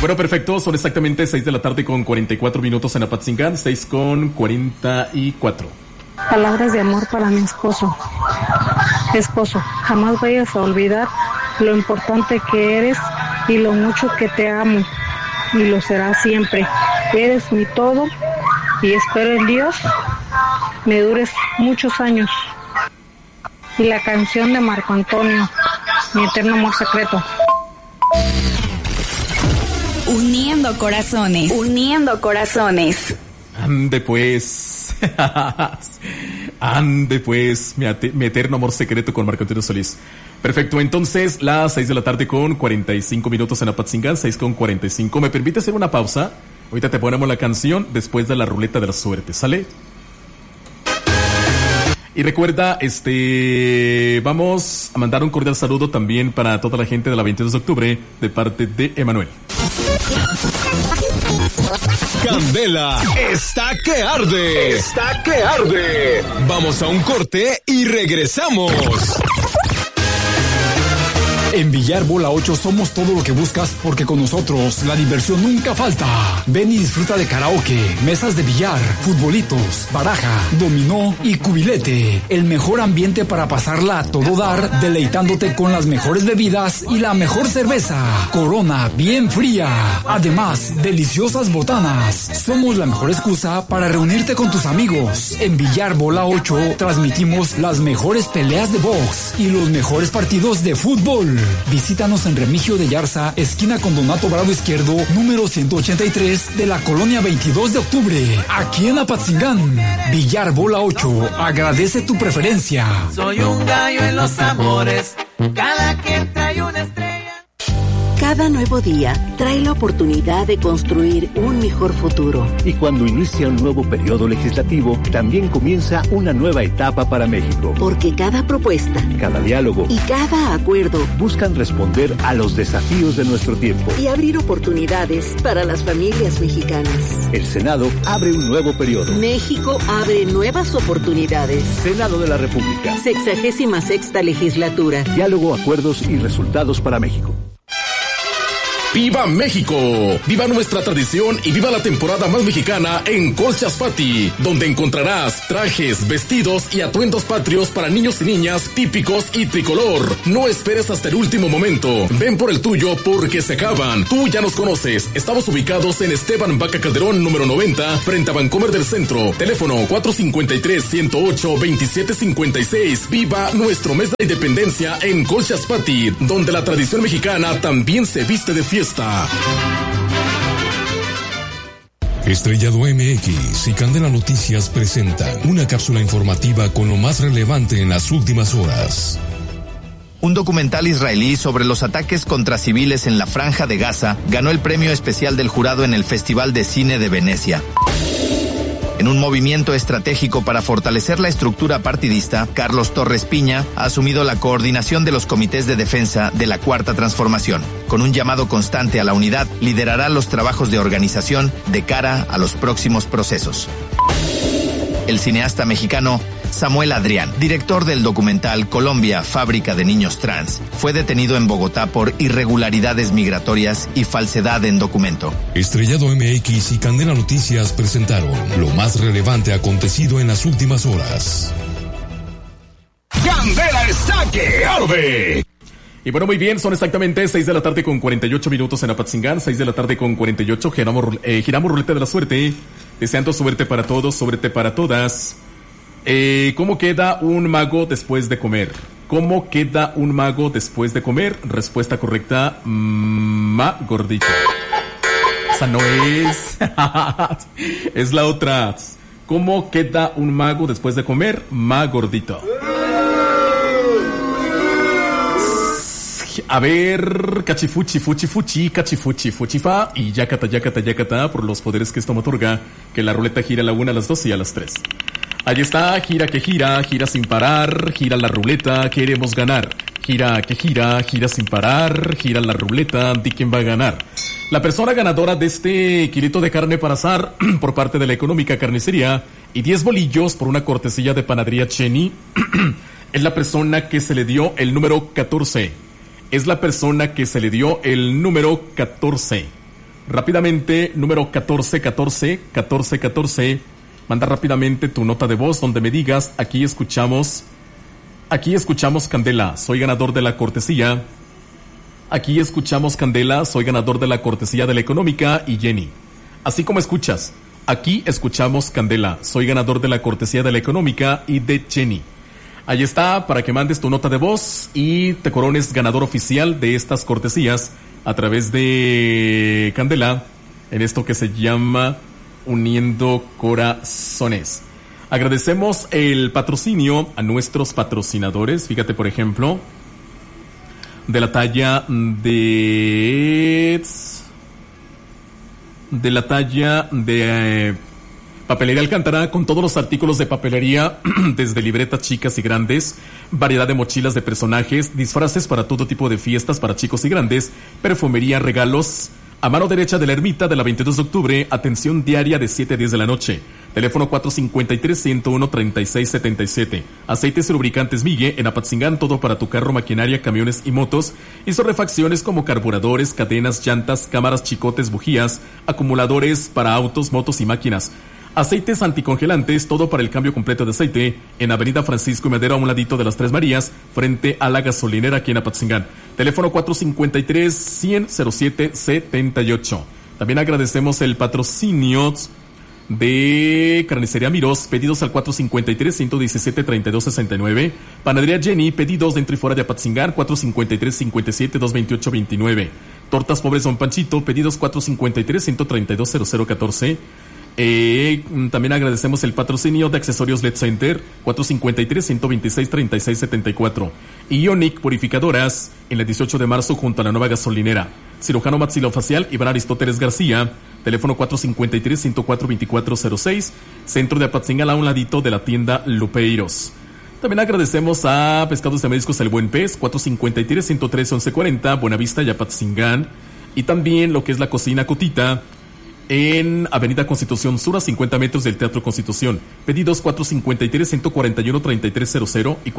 Bueno, perfecto, son exactamente 6 de la tarde con 44 minutos en Apatzingán, 6 con 44. Palabras de amor para mi esposo. Esposo, jamás vayas a olvidar lo importante que eres y lo mucho que te amo, y lo será siempre. Eres mi todo y espero en Dios me dures muchos años. Y la canción de Marco Antonio, Mi eterno amor secreto. Uniendo corazones. Uniendo corazones. Ande pues. Ande pues, mi eterno amor secreto con Marco Antonio Solís. Perfecto, entonces las 6 de la tarde con 45 minutos en Apatzingán, 6 con 45. ¿Me permite hacer una pausa? Ahorita te ponemos la canción después de la ruleta de la suerte, ¿sale? Y recuerda, vamos a mandar un cordial saludo también para toda la gente de la 22 de octubre de parte de Emanuel. Candela está que arde. Está que arde. Vamos a un corte y regresamos. En Billar Bola 8 somos todo lo que buscas, porque con nosotros la diversión nunca falta. Ven y disfruta de karaoke, mesas de billar, futbolitos, baraja, dominó y cubilete. El mejor ambiente para pasarla a todo dar, deleitándote con las mejores bebidas y la mejor cerveza. Corona bien fría. Además, deliciosas botanas. Somos la mejor excusa para reunirte con tus amigos. En Billar Bola 8 transmitimos las mejores peleas de box y los mejores partidos de fútbol. Visítanos en Remigio de Yarza, esquina con Donato Bravo Izquierdo, número 183 de la colonia 22 de octubre, aquí en Apatzingán. Billar Bola 8, agradece tu preferencia. Soy un gallo en los amores, cada que trae una estrella. Cada nuevo día trae la oportunidad de construir un mejor futuro. Y cuando inicia un nuevo periodo legislativo, también comienza una nueva etapa para México. Porque cada propuesta, cada diálogo y cada acuerdo buscan responder a los desafíos de nuestro tiempo y abrir oportunidades para las familias mexicanas. El Senado abre un nuevo periodo. México abre nuevas oportunidades. Senado de la República. 66ª legislatura. Diálogo, acuerdos y resultados para México. ¡Viva México! ¡Viva nuestra tradición y viva la temporada más mexicana en Colchas Pati! Donde encontrarás trajes, vestidos y atuendos patrios para niños y niñas típicos y tricolor. No esperes hasta el último momento. Ven por el tuyo porque se acaban. Tú ya nos conoces. Estamos ubicados en Esteban Vaca Calderón, número 90, frente a Vancomer del Centro. Teléfono 453-108-2756. ¡Viva nuestro mes de independencia en Colchas Pati! Donde la tradición mexicana también se viste de fiesta. Estrellado MX y Candela Noticias presentan una cápsula informativa con lo más relevante en las últimas horas. Un documental israelí sobre los ataques contra civiles en la Franja de Gaza ganó el premio especial del jurado en el Festival de Cine de Venecia. En un movimiento estratégico para fortalecer la estructura partidista, Carlos Torres Piña ha asumido la coordinación de los comités de defensa de la Cuarta Transformación. Con un llamado constante a la unidad, liderará los trabajos de organización de cara a los próximos procesos. El cineasta mexicano Samuel Adrián, director del documental Colombia, Fábrica de Niños Trans, fue detenido en Bogotá por irregularidades migratorias y falsedad en documento. Estrellado MX y Candela Noticias presentaron lo más relevante acontecido en las últimas horas. ¡Candela está que arde! Y bueno, muy bien, son exactamente 6 de la tarde con 48 minutos en Apatzingán, 6 de la tarde con 48, giramos ruleta de la suerte, deseando suerte para todos, suerte para todas. ¿Cómo queda un mago después de comer? ¿Cómo queda un mago después de comer? Respuesta correcta, gordito. Esa no es. Es la otra. ¿Cómo queda un mago después de comer? Gordito. A ver, cachifuchi, fuchi, cachifuchi, fuchifa y yacata, por los poderes que esto me otorga, que la ruleta gira a la 1, a las 2 y a las 3. Ahí está, gira que gira sin parar, gira la ruleta, queremos ganar. Gira que gira sin parar, gira la ruleta, di quién va a ganar. La persona ganadora de este kilito de carne para asar por parte de la Económica Carnicería y 10 bolillos por una cortesía de Panadería Cheni es la persona que se le dio el número 14. Es la persona que se le dio el número 14. Rápidamente, número 1414. Manda rápidamente tu nota de voz donde me digas, aquí escuchamos Candela, soy ganador de la cortesía. Aquí escuchamos Candela, soy ganador de la cortesía de la económica y Jenny. Así como escuchas, aquí escuchamos Candela, soy ganador de la cortesía de la económica y de Jenny. Ahí está, para que mandes tu nota de voz y te corones ganador oficial de estas cortesías a través de Candela, en esto que se llama Uniendo Corazones. Agradecemos el patrocinio a nuestros patrocinadores. Fíjate, por ejemplo, de la talla de Papelería Alcántara, con todos los artículos de papelería, desde libretas chicas y grandes, variedad de mochilas de personajes, disfraces para todo tipo de fiestas para chicos y grandes, perfumería, regalos. A mano derecha de la ermita de la 22 de octubre, atención diaria de 7 a 10 de la noche. Teléfono 453-101-3677. Aceites y lubricantes Migue en Apatzingán, todo para tu carro, maquinaria, camiones y motos. Hizo refacciones como carburadores, cadenas, llantas, cámaras, chicotes, bujías, acumuladores para autos, motos y máquinas. Aceites anticongelantes, todo para el cambio completo de aceite, en Avenida Francisco y Madero, a un ladito de las Tres Marías, frente a la gasolinera aquí en Apatzingán. Teléfono 453-100-0778. También agradecemos el patrocinio de Carnicería Mirós, pedidos al 453-117-3269. Panadería Jenny, pedidos dentro y fuera de Apatzingán, 453-57-228-29. Tortas Pobres Don Panchito, pedidos 453-132-0014. También agradecemos el patrocinio de Accesorios LED Center, 453-126-3674. Ionic Purificadoras, en la 18 de marzo junto a la nueva gasolinera. Cirujano maxilofacial Iván Aristóteles García, teléfono 453-104-2406, centro de Apatzingán, a un ladito de la tienda Lupeiros. También agradecemos a Pescados de Mariscos El Buen Pez, 453-113-1140, Buenavista y Apatzingán. Y también lo que es la Cocina Cotita, en Avenida Constitución Sur, a 50 metros del Teatro Constitución. Pedidos 453-141-3300 y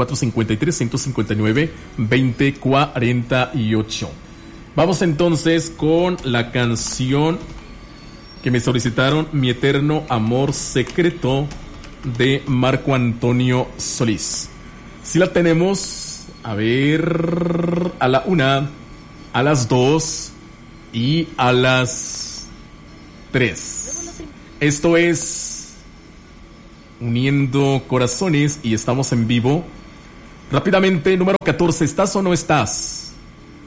453-159-2048. Vamos entonces con la canción que me solicitaron, Mi Eterno Amor Secreto, de Marco Antonio Solís. Si la tenemos, a ver, a la 1, a las 2 y a las 3. Esto es Uniendo Corazones y estamos en vivo. Rápidamente, número 14, ¿estás o no estás?